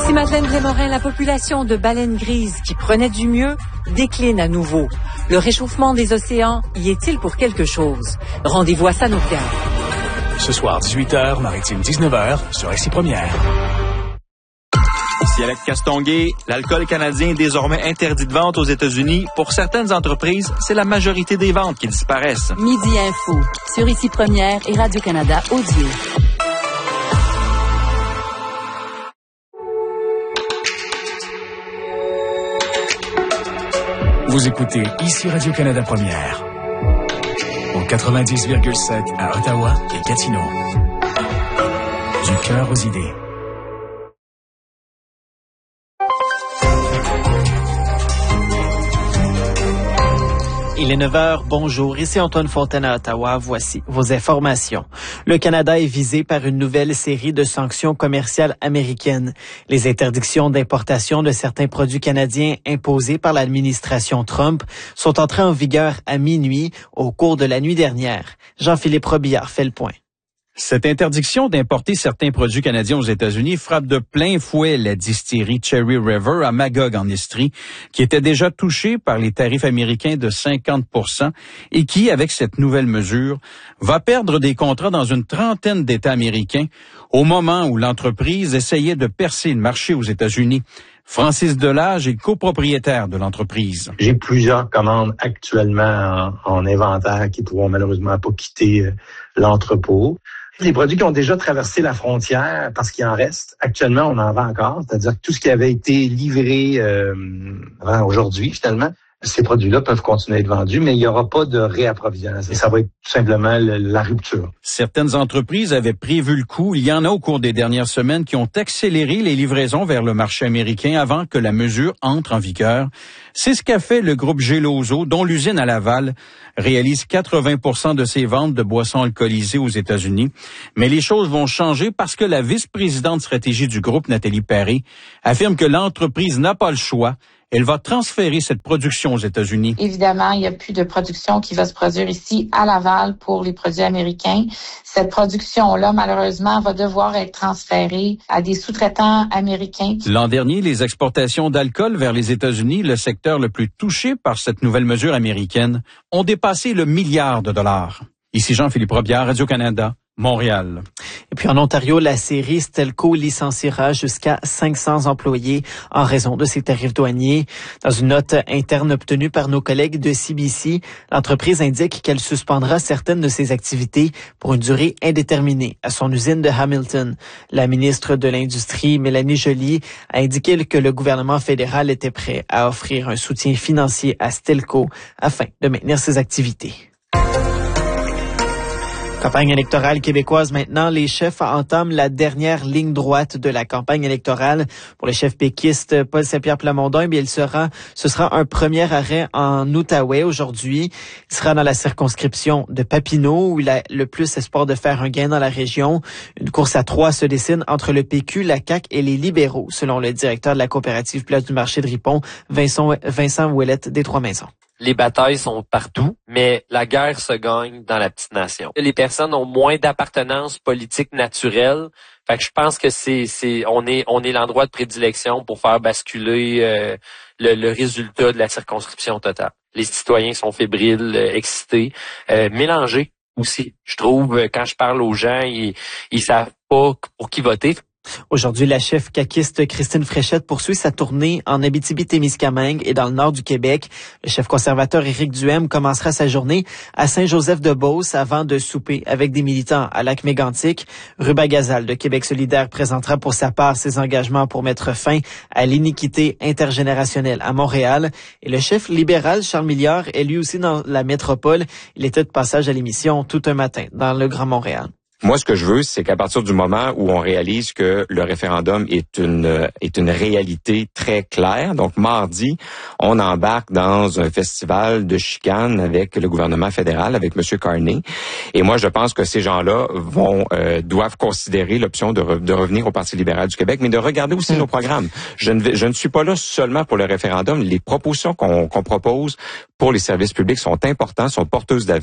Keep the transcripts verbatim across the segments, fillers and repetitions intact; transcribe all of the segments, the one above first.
Ici Madeleine Blémorin, la population de baleines grises qui prenait du mieux décline à nouveau. Le réchauffement des océans y est-il pour quelque chose? Rendez-vous à Sanokia. Ce soir, dix-huit heures, Maritime dix-neuf heures, sur Ici Première. Ici Alex Castonguay, l'alcool canadien est désormais interdit de vente aux États-Unis. Pour certaines entreprises, c'est la majorité des ventes qui disparaissent. Midi Info, sur Ici Première et Radio-Canada Audio. Vous écoutez Ici Radio-Canada Première, au quatre-vingt-dix virgule sept à Ottawa et Gatineau. Du cœur aux idées. Il est neuf heures, bonjour, ici Antoine Fontaine à Ottawa, voici vos informations. Le Canada est visé par une nouvelle série de sanctions commerciales américaines. Les interdictions d'importation de certains produits canadiens imposées par l'administration Trump sont entrées en vigueur à minuit au cours de la nuit dernière. Jean-Philippe Robillard fait le point. Cette interdiction d'importer certains produits canadiens aux États-Unis frappe de plein fouet la distillerie Cherry River à Magog en Estrie, qui était déjà touchée par les tarifs américains de cinquante pour cent et qui, avec cette nouvelle mesure, va perdre des contrats dans une trentaine d'États américains au moment où l'entreprise essayait de percer le marché aux États-Unis. Francis Delage est copropriétaire de l'entreprise. J'ai plusieurs commandes actuellement en, en inventaire qui pourront malheureusement pas quitter euh, l'entrepôt. Les produits qui ont déjà traversé la frontière, parce qu'il en reste, actuellement, on en vend encore. C'est-à-dire que tout ce qui avait été livré euh, avant aujourd'hui, finalement, ces produits-là peuvent continuer à être vendus, mais il n'y aura pas de réapprovisionnement. Ça va être tout simplement le, la rupture. Certaines entreprises avaient prévu le coup. Il y en a au cours des dernières semaines qui ont accéléré les livraisons vers le marché américain avant que la mesure entre en vigueur. C'est ce qu'a fait le groupe Geloso, dont l'usine à Laval réalise quatre-vingts pour cent de ses ventes de boissons alcoolisées aux États-Unis. Mais les choses vont changer parce que la vice-présidente stratégie du groupe, Nathalie Paré, affirme que l'entreprise n'a pas le choix. Elle va transférer cette production aux États-Unis. Évidemment, il n'y a plus de production qui va se produire ici à Laval pour les produits américains. Cette production-là, malheureusement, va devoir être transférée à des sous-traitants américains. L'an dernier, les exportations d'alcool vers les États-Unis, le secteur le plus touché par cette nouvelle mesure américaine, ont dépassé le milliard de dollars. Ici Jean-Philippe Robillard, Radio-Canada, Montréal. Et puis en Ontario, la série Stelco licenciera jusqu'à cinq cents employés en raison de ses tarifs douaniers. Dans une note interne obtenue par nos collègues de C B C, l'entreprise indique qu'elle suspendra certaines de ses activités pour une durée indéterminée à son usine de Hamilton. La ministre de l'Industrie, Mélanie Joly, a indiqué que le gouvernement fédéral était prêt à offrir un soutien financier à Stelco afin de maintenir ses activités. Campagne électorale québécoise maintenant, les chefs entament la dernière ligne droite de la campagne électorale. Pour le chef péquiste Paul Saint-Pierre Plamondon, bien, il sera, ce sera un premier arrêt en Outaouais aujourd'hui. Il sera dans la circonscription de Papineau où il a le plus espoir de faire un gain dans la région. Une course à trois se dessine entre le P Q, la C A Q et les libéraux, selon le directeur de la coopérative Place du Marché de Ripon, Vincent, Vincent Ouellette des Trois-Maisons. Les batailles sont partout, mais la guerre se gagne dans la petite nation. Les personnes ont moins d'appartenance politique naturelle. Fait que je pense que c'est, c'est, on est, on est l'endroit de prédilection pour faire basculer euh, le, le résultat de la circonscription totale. Les citoyens sont fébriles, euh, excités, euh, mélangés aussi. Je trouve, quand je parle aux gens, ils, ils savent pas pour qui voter. Aujourd'hui, la chef caquiste Christine Fréchette poursuit sa tournée en Abitibi-Témiscamingue et dans le nord du Québec. Le chef conservateur Éric Duhem commencera sa journée à Saint-Joseph-de-Beauce avant de souper avec des militants à Lac-Mégantic. Ruba Gazal de Québec solidaire présentera pour sa part ses engagements pour mettre fin à l'iniquité intergénérationnelle à Montréal. Et le chef libéral Charles Milliard est lui aussi dans la métropole. Il était de passage à l'émission tout un matin dans le Grand Montréal. Moi, ce que je veux, c'est qu'à partir du moment où on réalise que le référendum est une est une réalité très claire, donc mardi, on embarque dans un festival de chicane avec le gouvernement fédéral, avec M. Carney. Et moi, je pense que ces gens-là vont euh, doivent considérer l'option de, re, de revenir au Parti libéral du Québec, mais de regarder aussi mmh. nos programmes. Je ne, je ne suis pas là seulement pour le référendum. Les propositions qu'on, qu'on propose pour les services publics sont importantes, sont porteuses d'avenir.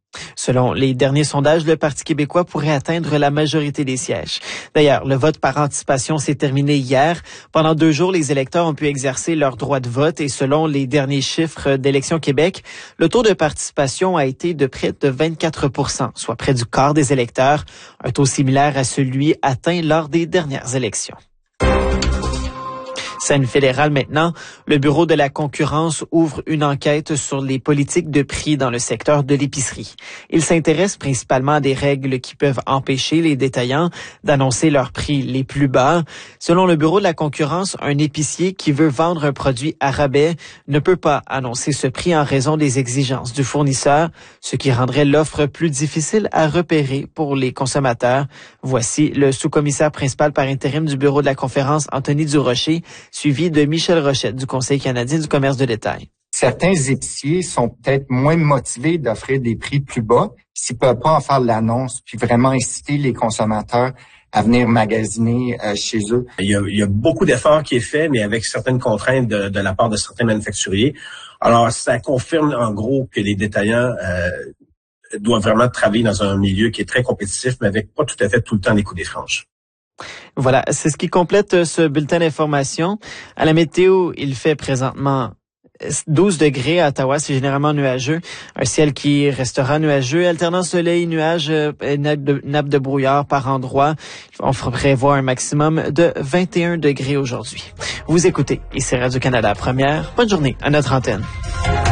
Selon les derniers sondages, le Parti québécois pourrait atteindre la majorité des sièges. D'ailleurs, le vote par anticipation s'est terminé hier. Pendant deux jours, les électeurs ont pu exercer leur droit de vote et selon les derniers chiffres d'Élections Québec, le taux de participation a été de près de vingt-quatre pour cent, soit près du quart des électeurs, un taux similaire à celui atteint lors des dernières élections. Scène fédérale maintenant, le Bureau de la concurrence ouvre une enquête sur les politiques de prix dans le secteur de l'épicerie. Il s'intéresse principalement à des règles qui peuvent empêcher les détaillants d'annoncer leurs prix les plus bas. Selon le Bureau de la concurrence, un épicier qui veut vendre un produit à rabais ne peut pas annoncer ce prix en raison des exigences du fournisseur, ce qui rendrait l'offre plus difficile à repérer pour les consommateurs. Voici le sous-commissaire principal par intérim du Bureau de la conférence, Anthony Durocher, suivi de Michel Rochette du Conseil canadien du commerce de détail. Certains épiciers sont peut-être moins motivés d'offrir des prix plus bas s'ils ne peuvent pas en faire l'annonce puis vraiment inciter les consommateurs à venir magasiner euh, chez eux. Il y, a, il y a beaucoup d'efforts qui est fait, mais avec certaines contraintes de, de la part de certains manufacturiers. Alors, ça confirme en gros que les détaillants euh, doivent vraiment travailler dans un milieu qui est très compétitif, mais avec pas tout à fait tout le temps les coups des franges. Voilà, c'est ce qui complète ce bulletin d'information. À la météo, il fait présentement douze degrés à Ottawa, c'est généralement nuageux. Un ciel qui restera nuageux, alternant soleil, nuages, nappe de, nappe de brouillard par endroits. On prévoit un maximum de vingt et un degrés aujourd'hui. Vous écoutez, ici Radio-Canada Première. Bonne journée à notre antenne.